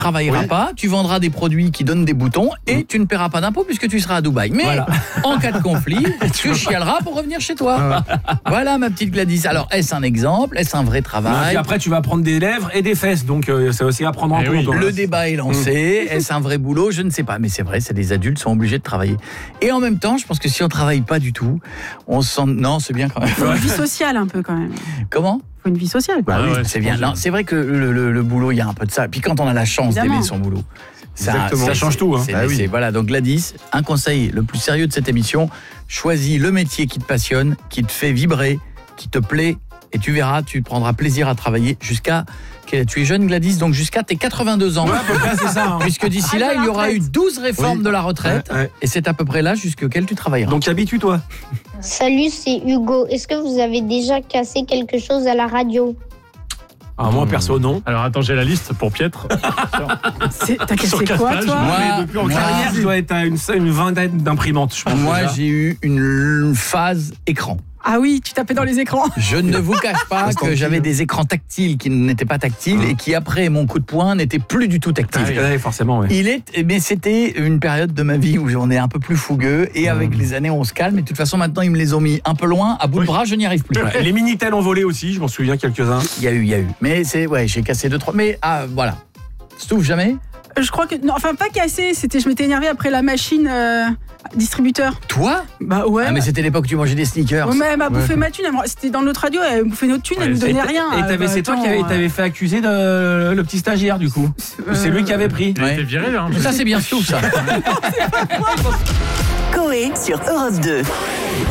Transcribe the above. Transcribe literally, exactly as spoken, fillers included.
travailleras Oui. pas, tu vendras des produits qui donnent des boutons et mmh. tu ne paieras pas d'impôts puisque tu seras à Dubaï. Mais voilà. En cas de conflit, tu chialeras pour revenir chez toi. Voilà ma petite Gladys. Alors est-ce un exemple? Est-ce un vrai travail? Et après tu vas prendre des lèvres et des fesses, donc euh, c'est aussi à prendre en compte. Oui. Le débat est lancé. Mmh. Est-ce un vrai boulot? Je ne sais pas, mais c'est vrai, c'est des adultes sont obligés de travailler. Et en même temps, je pense que si on travaille pas du tout, on se sent non, c'est bien quand même. Faut une vie sociale un peu quand même. Comment? Faut une vie sociale. Bah, ah oui, ouais, c'est bien. Non, c'est vrai que le, le, le boulot, il y a un peu de ça. Puis quand on a la chance Évidemment. d'aimer son boulot, ça, ça change tout. Hein. C'est, ah, c'est, oui. Voilà, donc Gladys, un conseil le plus sérieux de cette émission, choisis le métier qui te passionne, qui te fait vibrer, qui te plaît, et tu verras, tu prendras plaisir à travailler jusqu'à... Tu es jeune Gladys, donc jusqu'à tes quatre-vingt-deux ans. Ouais, à peu près, c'est ça. Hein. Puisque d'ici là, il y aura eu douze réformes oui. de la retraite, ouais, ouais. et c'est à peu près là jusqu'auquel tu travailleras. Donc habitue-toi. Salut, c'est Hugo. Est-ce que vous avez déjà cassé quelque chose à la radio? Ah, moi, perso, non. Alors, attends, j'ai la liste pour Pietre. C'est, t'as cassé quoi, toi? Moi, mais depuis en moi, carrière, je dois être à une, une vingtaine d'imprimantes, je pense. Moi, déjà. j'ai eu une phase écran. Ah oui, tu tapais dans les écrans. Je ne vous cache pas que j'avais des écrans tactiles qui n'étaient pas tactiles mmh. et qui, après mon coup de poing, n'étaient plus du tout tactiles. Ah, oui, forcément, oui. Il est, mais c'était une période de ma vie où on est un peu plus fougueux et mmh. avec les années, on se calme. Et de toute façon, maintenant, ils me les ont mis un peu loin, à bout oui. de bras, je n'y arrive plus. Ouais. Les Minitel ont volé aussi, je m'en souviens quelques-uns. Il y a eu, il y a eu. Mais c'est, ouais, j'ai cassé deux, trois. Mais ah, voilà. Stouff, jamais? Je crois que non, enfin pas cassé. C'était, je m'étais énervé après la machine. Euh... distributeur. Toi? Bah ouais. Ah mais c'était l'époque où tu mangeais des sneakers. Ouais, mais elle m'a bouffé ouais. ma thune. C'était dans notre radio, elle bouffait notre thune, ouais, elle nous donnait rien. Et t'avais, bah, c'est attends, toi qui avais, t'avais fait accuser de, le petit stagiaire du coup. Euh... C'est lui qui avait pris. Il a été viré, hein. Ça c'est bien tout ça. Coé sur Europe deux.